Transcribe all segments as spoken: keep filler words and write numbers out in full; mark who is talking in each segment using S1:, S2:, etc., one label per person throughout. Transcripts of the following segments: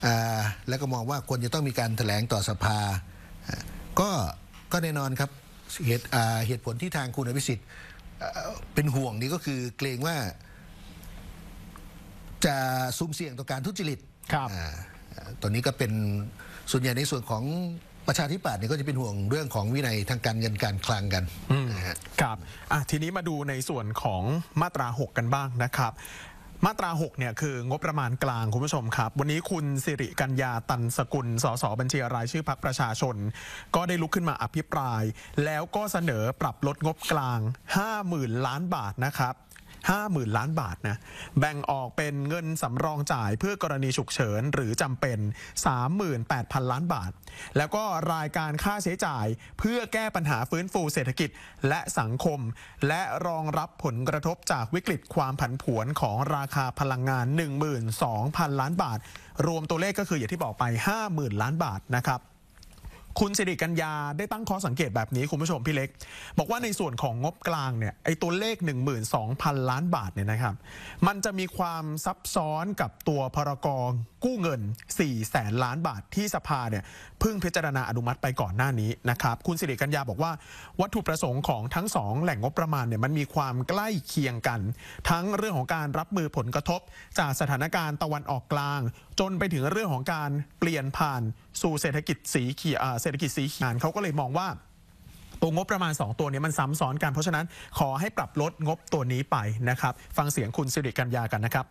S1: แล้วก็มองว่าควรจะต้องมีการแถลงต่อสภาก็ก็แน่นอนครับเหตุเหตุผลที่ทางคุณอภิสิทธิ์เป็นห่วงนี่ก็คือเกรงว่าจะซุ่มเสี่ยงต่อการทุจริต
S2: ครับ
S1: ตอนนี้ก็เป็นส่วนใหญ่ในส่วนของประชาธิปัตย์เนี่ยก็จะเป็นห่วงเรื่องของวินัยทางการเงินการคลังกัน
S2: ครับทีนี้มาดูในส่วนของมาตราหกกันบ้างนะครับมาตราหกเนี่ยคืองบประมาณกลางคุณผู้ชมครับวันนี้คุณสิริกัญญาตันสกุลสสบัญชีรายชื่อพรรคประชาชนก็ได้ลุกขึ้นมาอภิปรายแล้วก็เสนอปรับลดงบกลาง ห้าหมื่น ล้านบาทนะครับห้าหมื่น ล้านบาทนะแบ่งออกเป็นเงินสำรองจ่ายเพื่อกรณีฉุกเฉินหรือจำเป็น สามหมื่นแปดพัน ล้านบาทแล้วก็รายการค่าใช้จ่ายเพื่อแก้ปัญหาฟื้นฟูเศรษฐกิจและสังคมและรองรับผลกระทบจากวิกฤตความผันผวนของราคาพลังงาน หนึ่งหมื่นสองพัน ล้านบาทรวมตัวเลขก็คืออย่างที่บอกไป ห้าหมื่น ล้านบาทนะครับคุณสิริกัญญาได้ตั้งข้อสังเกตแบบนี้คุณผู้ชมพี่เล็กบอกว่าในส่วนของงบกลางเนี่ยไอ้ตัวเลข หนึ่งหมื่นสองพัน ล้านบาทเนี่ยนะครับมันจะมีความซับซ้อนกับตัวพรกกู้เงินสี่แสนล้านบาทที่สภาเนี่ยเพิ่งพิจารณาอนุมัติไปก่อนหน้านี้นะครับคุณสิริกัญญาบอกว่าวัตถุประสงค์ของทั้งสองแหล่งงบประมาณเนี่ยมันมีความใกล้เคียงกันทั้งเรื่องของการรับมือผลกระทบจากสถานการณ์ตะวันออกกลางจนไปถึงเรื่องของการเปลี่ยนผ่านสู่เศรษฐกิจสีเขียวเศรษฐกิจสีเขียวเขาก็เลยมองว่าตัวงบประมาณสองตัวนี้มันซ้ำซ้อนกันเพราะฉะนั้นขอให้ปรับลดงบตัวนี้ไปนะครับฟังเสียงคุณสิริกัญญากันนะครับ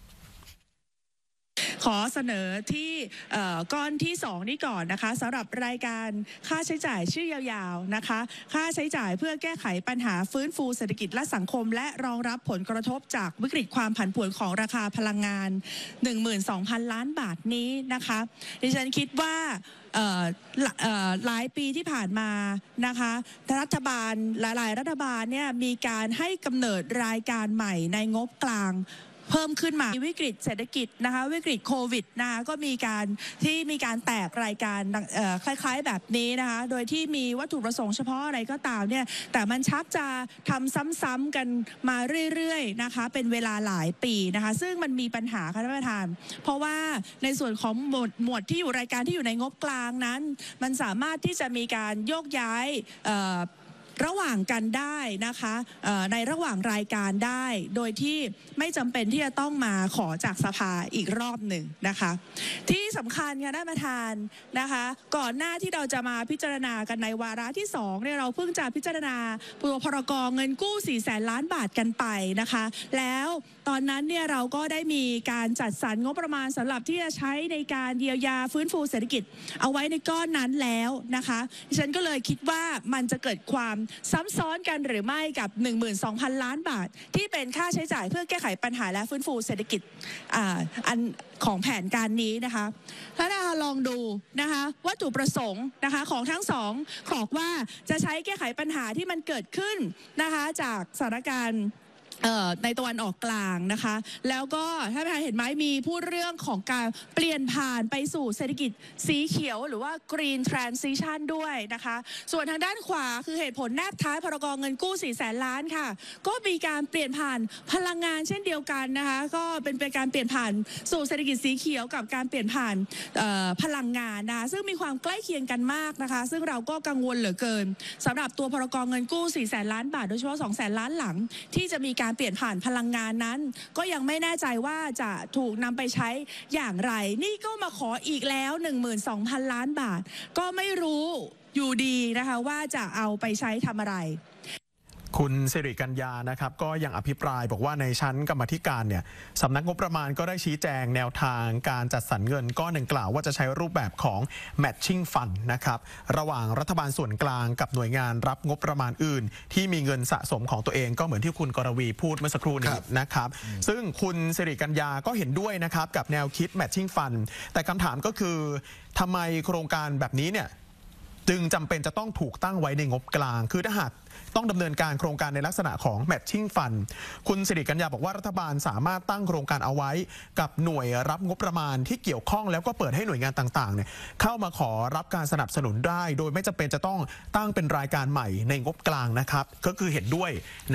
S3: ขอเสนอที่ก้อนที่สองนี้ก่อนนะคะสำหรับรายการค่าใช้จ่ายชื่อยาวๆนะคะค่าใช้จ่ายเพื่อแก้ไขปัญหาฟื้นฟูเศรษฐกิจและสังคมและรองรับผลกระทบจากวิกฤตความผันผวนของราคาพลังงาน หนึ่งหมื่นสองพัน ล้านบาทนี้นะคะดิฉันคิดว่าหลายปีที่ผ่านมานะคะรัฐบาลหลายๆรัฐบาลเนี่ยมีการให้กำเนิดรายการใหม่ในงบกลางเพิ่มขึ้นมาวิกฤตเศรษฐกิจนะคะวิกฤตโควิดนะคะก็มีการที่มีการแตกรายการคล้ายๆแบบนี้นะคะโดยที่มีวัตถุประสงค์เฉพาะอะไรก็ตามเนี่ยแต่มันชักจะทำซ้ำๆกันมาเรื่อยๆนะคะเป็นเวลาหลายปีนะคะซึ่งมันมีปัญหาค่ะท่านประธานเพราะว่าในส่วนของหมวดหมวดที่อยู่รายการที่อยู่ในงบกลางนั้นมันสามารถที่จะมีการโยกย้ายระหว่างกันได้นะคะในระหว่างรายการได้โดยที่ไม่จำเป็นที่จะต้องมาขอจากสภาอีกรอบหนึ่งนะคะที่สำคัญค่ะท่านประธานนะคะก่อนหน้าที่เราจะมาพิจารณากันในวาระที่สองเนี่ยเราเพิ่งจะพิจารณาตัวพรกเงินกู้สี่แสนล้านบาทกันไปนะคะแล้วตอนนั้นเนี่ยเราก็ได้มีการจัดสรรงบประมาณสำหรับที่จะใช้ในการเยียวยาฟื้นฟูเศรษฐกิจเอาไว้ในก้อนนั้นแล้วนะคะดิฉันก็เลยคิดว่ามันจะเกิดความซ้ำซ้อนกันหรือไม่กับ หนึ่งหมื่นสองพัน ล้านบาทที่เป็นค่าใช้จ่ายเพื่อแก้ไขปัญหาและฟื้นฟูเศรษฐกิจอ่าอันของแผนการนี้นะคะถ้าเราลองดูนะคะวัตถุประสงค์นะคะของทั้งสองบอกว่าจะใช้แก้ไขปัญหาที่มันเกิดขึ้นนะคะจากสถานการณ์ในตะวันออกกลางนะคะแล้วก็ถ้าท่านเห็นไหมมีพูดเรื่องของการเปลี่ยนผ่านไปสู่เศรษฐกิจสีเขียวหรือว่า Green Transition ด้วยนะคะส่วนทางด้านขวาคือเหตุผลแนบท้ายพรกเงินกู้สี่แสนล้านค่ะก็มีการเปลี่ยนผ่านพลังงานเช่นเดียวกันนะคะก็เป็นเป็นการเปลี่ยนผ่านสู่เศรษฐกิจสีเขียวกับการเปลี่ยนผ่านพลังงานนะคะซึ่งมีความใกล้เคียงกันมากนะคะซึ่งเราก็กังวลเหลือเกินสำหรับตัวพรกเงินกู้สี่แสนล้านบาทโดยเฉพาะสองแสนล้านหลังที่จะมีการเปลี่ยนผ่านพลังงานนั้นก็ยังไม่แน่ใจว่าจะถูกนำไปใช้อย่างไรนี่ก็มาขออีกแล้ว หนึ่งหมื่นสองพัน ล้านบาทก็ไม่รู้อยู่ดีนะคะว่าจะเอาไปใช้ทำอะไร
S2: คุณสิริกัญญานะครับก็ยังอภิปรายบอกว่าในชั้นกรรมธิการเนี่ยสำนักงบประมาณก็ได้ชี้แจงแนวทางการจัดสรรเงินก้อนดังกล่าวว่าจะใช้รูปแบบของ matching fund นะครับระหว่างรัฐบาลส่วนกลางกับหน่วยงานรับงบประมาณอื่นที่มีเงินสะสมของตัวเองก็เหมือนที่คุณกรวีพูดเมื่อสักครู่นี้นะครับซึ่งคุณสิริกัญญาก็เห็นด้วยนะครับกับแนวคิด matching fund แต่คำถามก็คือทำไมโครงการแบบนี้เนี่ยจึงจำเป็นจะต้องถูกตั้งไว้ในงบกลางคือถ้าหากต้องดำเนินการโครงการในลักษณะของ matching fund คุณสิริกัญญาบอกว่ารัฐบาลสามารถตั้งโครงการเอาไว้กับหน่วยรับงบประมาณที่เกี่ยวข้องแล้วก็เปิดให้หน่วยงานต่างๆเนี่ยเข้ามาขอรับการสนับสนุนได้โดยไม่จำเป็นจะต้องตั้งเป็นรายการใหม่ในงบกลางนะครับก็คือเห็นด้วย